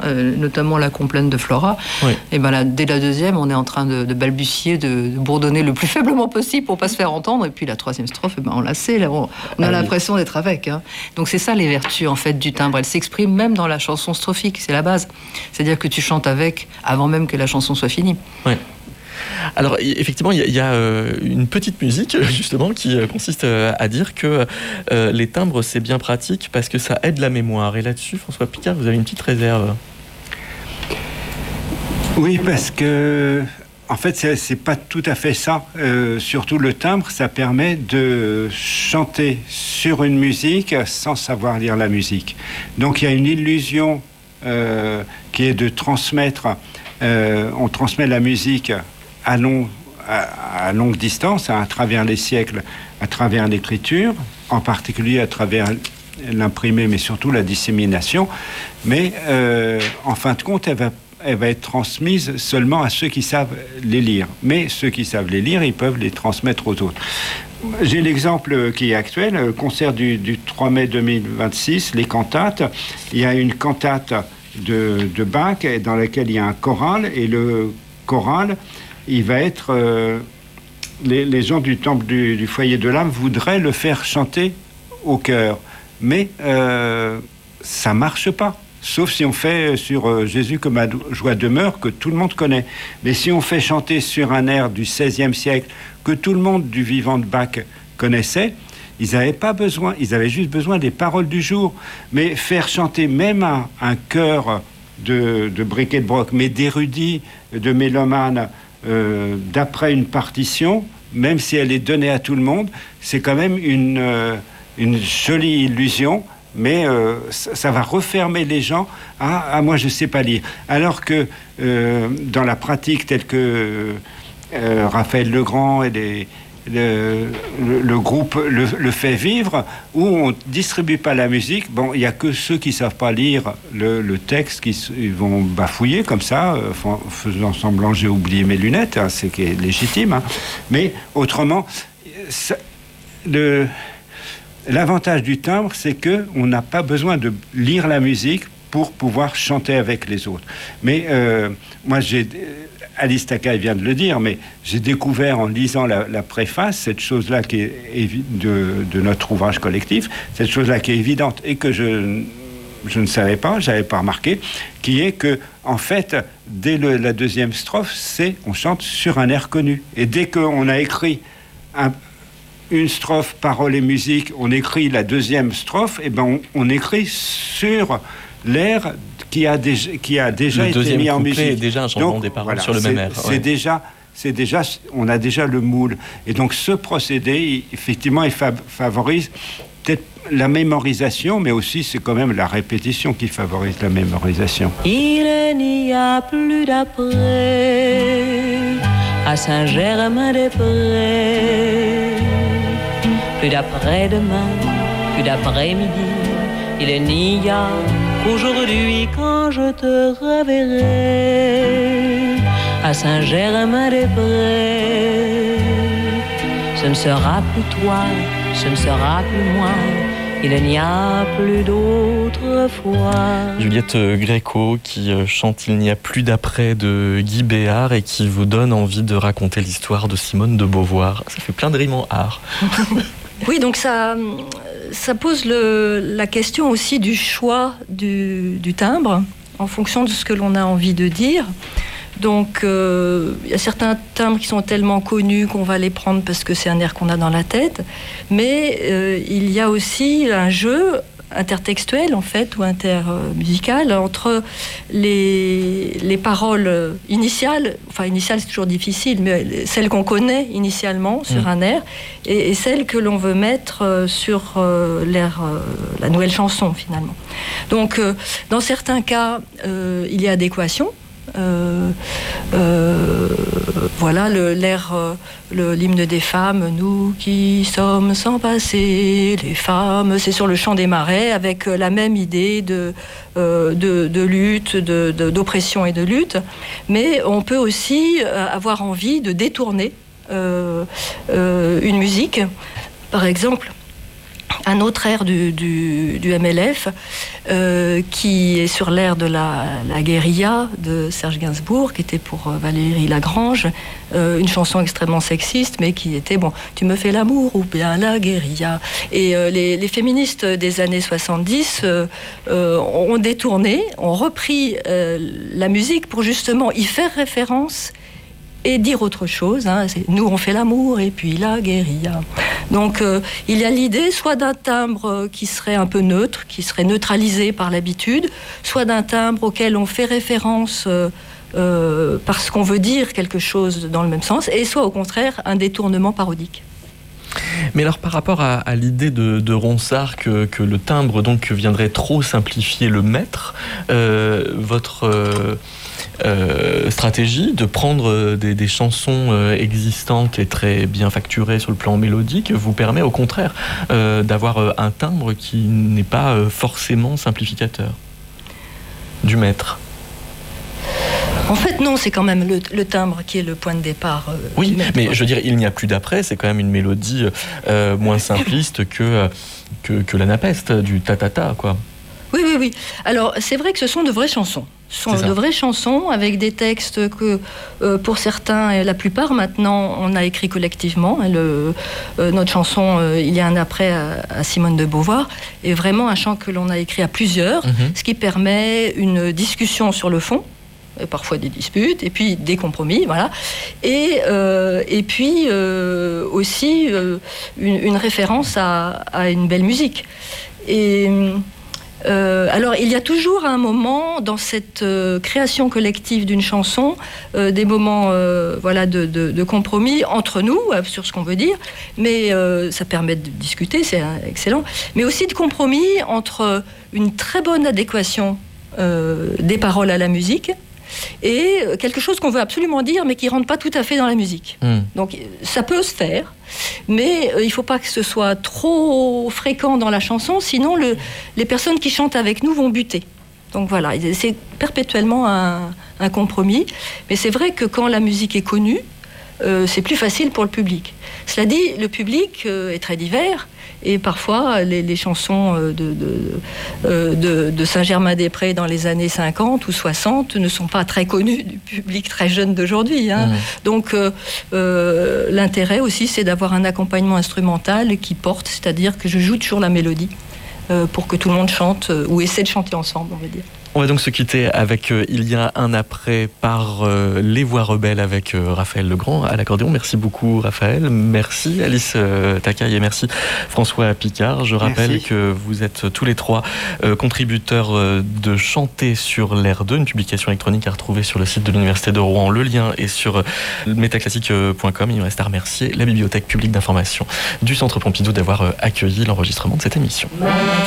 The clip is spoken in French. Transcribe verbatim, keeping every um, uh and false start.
euh, notamment la complainte de Flora. Oui. Et ben là, dès la deuxième, on est en train de, de balbutier, de, de bourdonner le plus faiblement possible pour pas se faire entendre. Et puis la troisième strophe, eh ben on la sait, là, on, on a ah, l'impression oui. d'être avec. Hein. Donc c'est ça les vertus en fait du timbre. Elle s'exprime même dans la chanson strophique, c'est la base. C'est-à-dire que tu chantes avec avant même que la chanson soit finie. Oui. Alors effectivement, il y a, il y a euh, une petite musique justement qui euh, consiste euh, à dire que euh, les timbres c'est bien pratique parce que ça aide la mémoire. Et là-dessus, François Picard, vous avez une petite réserve. Oui, parce que en fait, c'est, c'est pas tout à fait ça. Euh, surtout le timbre, ça permet de chanter sur une musique sans savoir lire la musique. Donc il y a une illusion euh, qui est de transmettre. Euh, on transmet la musique à, long, à, à longue distance, à travers les siècles, à travers l'écriture, en particulier à travers l'imprimé, mais surtout la dissémination. Mais euh, en fin de compte, elle va, elle va être transmise seulement à ceux qui savent les lire. Mais ceux qui savent les lire, ils peuvent les transmettre aux autres. J'ai l'exemple qui est actuel, le concert du, du trois mai deux mille vingt-six, les cantates. Il y a une cantate de, de Bach dans laquelle il y a un choral, et le choral, il va être... Euh, les, les gens du temple du, du foyer de l'âme voudraient le faire chanter au chœur. Mais euh, ça ne marche pas. Sauf si on fait sur euh, Jésus que ma joie demeure, que tout le monde connaît. Mais si on fait chanter sur un air du seizième siècle, que tout le monde du vivant de Bach connaissait, ils n'avaient pas besoin, ils avaient juste besoin des paroles du jour. Mais faire chanter même un, un chœur de, de briquet de broc, mais d'érudits, de mélomanes, euh, d'après une partition, même si elle est donnée à tout le monde, c'est quand même une, euh, une jolie illusion, mais euh, ça, ça va refermer les gens à « Ah, moi, je ne sais pas lire ». Alors que euh, dans la pratique telle que euh, Raphaël Legrand et les... Le, le, le groupe le, le fait vivre, où on ne distribue pas la musique. Bon, il n'y a que ceux qui ne savent pas lire le, le texte qui ils vont bafouiller comme ça, euh, faisant semblant j'ai oublié mes lunettes, hein, c'est qui est légitime. Hein. Mais autrement, ça, le, l'avantage du timbre, c'est qu'on n'a pas besoin de lire la musique pour pouvoir chanter avec les autres. Mais euh, moi, j'ai... Alice Takai vient de le dire, mais j'ai découvert en lisant la, la préface cette chose-là qui est évi- de, de notre ouvrage collectif, cette chose-là qui est évidente et que je, je ne savais pas, je n'avais pas remarqué, qui est que, en fait, dès le, la deuxième strophe, c'est on chante sur un air connu. Et dès qu'on a écrit un, une strophe, parole et musique, on écrit la deuxième strophe, et ben on, on écrit sur l'air qui a déjà, qui a déjà été mis en musique. Le deuxième couplet est déjà un changement des paroles voilà, sur le même air. C'est ouais. déjà, c'est déjà, on a déjà le moule. Et donc ce procédé, il, effectivement, il fa- favorise peut-être la mémorisation, mais aussi c'est quand même la répétition qui favorise la mémorisation. Il n'y a plus d'après à Saint-Germain-des-Prés, plus d'après-demain, plus d'après-midi. Il n'y a aujourd'hui, quand je te reverrai à Saint-Germain-des-Prés, ce ne sera plus toi, ce ne sera plus moi, il n'y a plus d'autre foi. Juliette Gréco qui chante Il n'y a plus d'après de Guy Béard et qui vous donne envie de raconter l'histoire de Simone de Beauvoir. Ça fait plein de rimes en art. Oui, donc ça... Ça pose le, la question aussi du choix du, du timbre en fonction de ce que l'on a envie de dire. Donc, euh, il y a certains timbres qui sont tellement connus qu'on va les prendre parce que c'est un air qu'on a dans la tête. Mais euh, il y a aussi un jeu intertextuel, en fait, ou intermusical, entre les, les paroles initiales, enfin initiales c'est toujours difficile, mais celles qu'on connaît initialement sur mmh. un air, et, et celles que l'on veut mettre sur euh, l'air, euh, la nouvelle chanson, finalement. Donc, euh, dans certains cas, euh, il y a adéquation. Euh, euh, voilà le, l'air, euh, le, l'hymne des femmes, nous qui sommes sans passé, les femmes, c'est sur le champ des marais avec la même idée de, euh, de, de lutte, de, de, d'oppression et de lutte, mais on peut aussi avoir envie de détourner euh, euh, une musique, par exemple. un autre air du, du, du M L F euh, qui est sur l'air de la, la guérilla de Serge Gainsbourg, qui était pour euh, Valérie Lagrange, euh, une chanson extrêmement sexiste, mais qui était, bon, tu me fais l'amour ou bien la guérilla. Et euh, les, les féministes des années soixante-dix euh, euh, ont détourné, ont repris euh, la musique pour justement y faire référence et dire autre chose. Hein. C'est, nous, on fait l'amour et puis la guérilla. Donc, euh, il y a l'idée soit d'un timbre qui serait un peu neutre, qui serait neutralisé par l'habitude, soit d'un timbre auquel on fait référence euh, euh, parce qu'on veut dire quelque chose dans le même sens, et soit au contraire un détournement parodique. Mais alors, par rapport à, à l'idée de, de Ronsard que, que le timbre donc viendrait trop simplifier le maître, euh, votre euh, euh, stratégie de prendre des, des chansons euh, existantes et très bien facturées sur le plan mélodique vous permet au contraire euh, d'avoir un timbre qui n'est pas euh, forcément simplificateur du maître. En fait, non, c'est quand même le, le timbre qui est le point de départ. Euh, oui, mais je veux dire, il n'y a plus d'après, c'est quand même une mélodie euh, moins simpliste que, que, que la napeste, du ta-ta-ta, quoi. Oui, oui, oui. Alors, c'est vrai que ce sont de vraies chansons. Ce sont de vraies chansons avec des textes que, euh, pour certains, et la plupart maintenant, on a écrit collectivement. Le, euh, notre chanson euh, Il y a un après à, à Simone de Beauvoir est vraiment un chant que l'on a écrit à plusieurs, mm-hmm. ce qui permet une discussion sur le fond, parfois des disputes, et puis des compromis, voilà. Et, euh, et puis euh, aussi euh, une, une référence à, à une belle musique. Et euh, alors, il y a toujours un moment dans cette euh, création collective d'une chanson, euh, des moments euh, voilà, de, de, de compromis entre nous, euh, sur ce qu'on veut dire, mais euh, ça permet de discuter, c'est euh, excellent, mais aussi de compromis entre une très bonne adéquation euh, des paroles à la musique, et quelque chose qu'on veut absolument dire mais qui ne rentre pas tout à fait dans la musique. Mmh. Donc ça peut se faire, mais euh, il ne faut pas que ce soit trop fréquent dans la chanson, sinon le, les personnes qui chantent avec nous vont buter. Donc voilà, c'est perpétuellement un, un compromis, mais c'est vrai que quand la musique est connue, euh, c'est plus facile pour le public. Cela dit, le public euh, est très divers, et parfois les, les chansons de, de, de, de Saint-Germain-des-Prés dans les années cinquante ou soixante ne sont pas très connues du public très jeune d'aujourd'hui. Hein. Mmh. Donc euh, euh, l'intérêt aussi, c'est d'avoir un accompagnement instrumental qui porte, c'est-à-dire que je joue toujours la mélodie euh, pour que tout le monde chante, euh, ou essaie de chanter ensemble, on va dire. On va donc se quitter avec euh, Il y a un après par euh, Les Voix Rebelles avec euh, Raphaël Legrand à l'accordéon. Merci beaucoup Raphaël, merci Alice euh, Tacaille et merci François Picard. Je rappelle merci. que vous êtes tous les trois euh, contributeurs euh, de Chanter sur l'air deux, une publication électronique à retrouver sur le site de l'Université de Rouen. Le lien est sur euh, métaclassique point com. Il me reste à remercier la Bibliothèque publique d'information du Centre Pompidou d'avoir euh, accueilli l'enregistrement de cette émission.